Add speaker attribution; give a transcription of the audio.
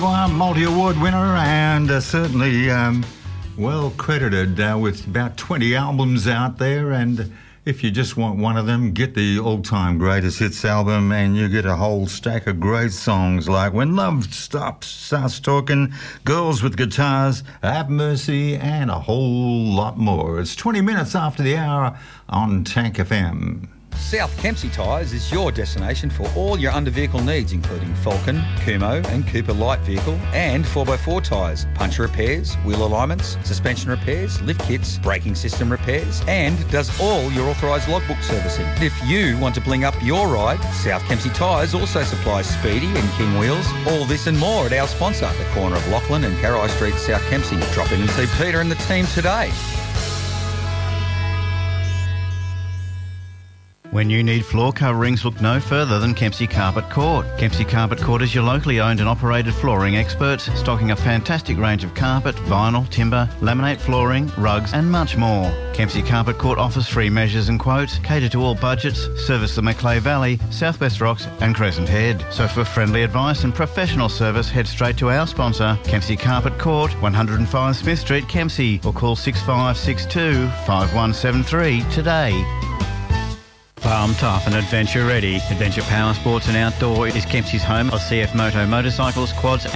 Speaker 1: Multi-award winner and certainly well credited with about 20 albums out there, and if you just want one of them, get the all-time greatest hits album and you get a whole stack of great songs like When Love Starts Talking, Girls with Guitars, Have Mercy, and a whole lot more. It's 20 minutes after the hour on Tank FM.
Speaker 2: South Kempsey Tyres is your destination for all your under-vehicle needs, including Falcon, Kumo and Cooper light vehicle and 4x4 tyres, puncture repairs, wheel alignments, suspension repairs, lift kits, braking system repairs, and does all your authorised logbook servicing. If you want to bling up your ride, South Kempsey Tyres also supplies Speedy and King wheels. All this and more at our sponsor, the corner of Lachlan and Carai Street, South Kempsey. Drop in and see Peter and the team today.
Speaker 3: When you need floor coverings, look no further than Kempsey Carpet Court. Kempsey Carpet Court is your locally owned and operated flooring experts, stocking a fantastic range of carpet, vinyl, timber, laminate flooring, rugs and much more. Kempsey Carpet Court offers free measures and quotes, cater to all budgets, service the Macleay Valley, Southwest Rocks and Crescent Head. So for friendly advice and professional service, head straight to our sponsor, Kempsey Carpet Court, 105 Smith Street, Kempsey, or call 6562 5173 today.
Speaker 4: Farm tough and adventure ready. Adventure Power Sports and Outdoor is Kempsey's home of CF Moto motorcycles, quads